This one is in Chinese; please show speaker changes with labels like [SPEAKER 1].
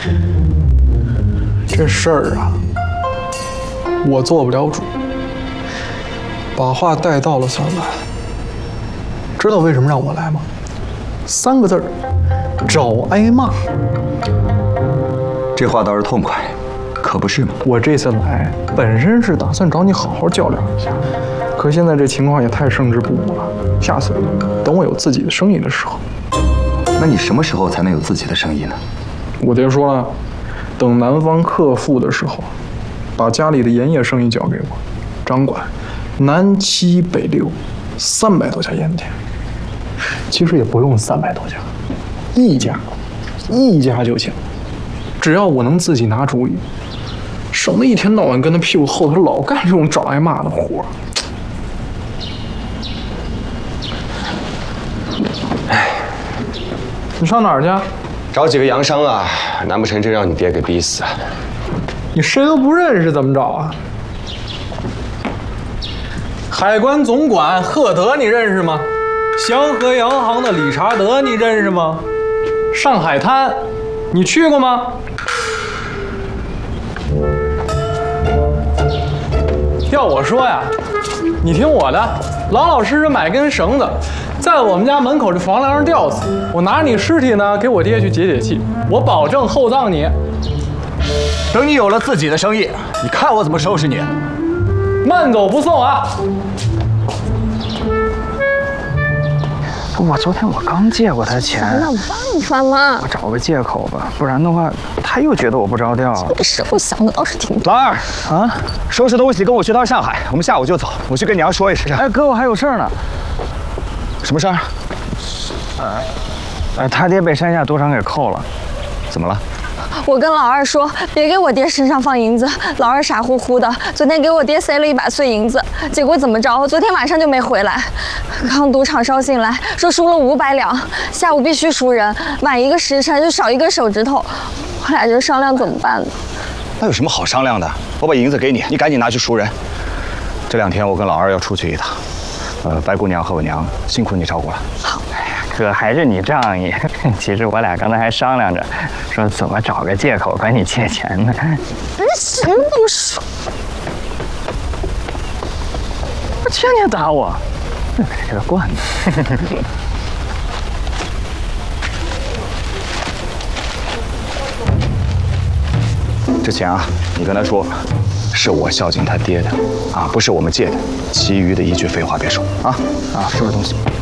[SPEAKER 1] 这事儿啊，我做不了主。把话带到了算完。知道为什么让我来吗？3个字儿：找挨骂。
[SPEAKER 2] 这话倒是痛快，可不是吗？
[SPEAKER 1] 我这次来本身是打算找你好好较量一下，可现在这情况也太胜之不武了。下次等我有自己的生意的时候。
[SPEAKER 2] 那你什么时候才能有自己的生意呢？
[SPEAKER 1] 我爹说了，等南方克复的时候，把家里的盐业生意交给我，掌管南7北6，300多家盐田。其实也不用300多家，一家就行。只要我能自己拿主意，省得一天到晚跟他屁股后头老干这种找挨骂的活。哎，你上哪儿去？
[SPEAKER 3] 找几个洋商啊，难不成真让你爹给逼死啊？
[SPEAKER 1] 你谁都不认识，怎么找啊？海关总管赫德你认识吗？祥和洋行的理查德你认识吗？上海滩你去过吗？要我说呀，你听我的，老老实实买根绳子，在我们家门口这房梁上吊死。我拿着你尸体呢，给我爹去解解气，我保证厚葬你。
[SPEAKER 2] 等你有了自己的生意，你看我怎么收拾你！
[SPEAKER 1] 慢走不送啊！
[SPEAKER 4] 昨天我刚借过他钱，
[SPEAKER 5] 那办法嘛？
[SPEAKER 4] 我找个借口吧，不然的话他又觉得我不着调。
[SPEAKER 5] 这时候想的倒是挺多。
[SPEAKER 4] 老二啊，收拾东西跟我去趟上海，我们下午就走。我去跟娘说一声。哎，哥，我还有事儿呢。什么事儿？他爹被山下赌场给扣了。怎么了？
[SPEAKER 5] 我跟老二说，别给我爹身上放银子。老二傻乎乎的，昨天给我爹塞了1把碎银子，结果怎么着？昨天晚上就没回来。刚赌场捎信来说输了500两，下午必须赎人，晚1个时辰就少1根手指头。我俩就商量怎么办呢？
[SPEAKER 4] 那有什么好商量的？我把银子给你，你赶紧拿去赎人。这2天我跟老二要出去一趟，白姑娘和我娘辛苦你照顾了。好。哥，还是你仗义。其实我俩刚才还商量着，说怎么找个借口管你借钱呢。
[SPEAKER 5] 谁不说？
[SPEAKER 4] 我天天打我，这个惯的。这钱啊，你跟他说，是我孝敬他爹的，啊，不是我们借的，其余的一句废话别说啊！收拾东西。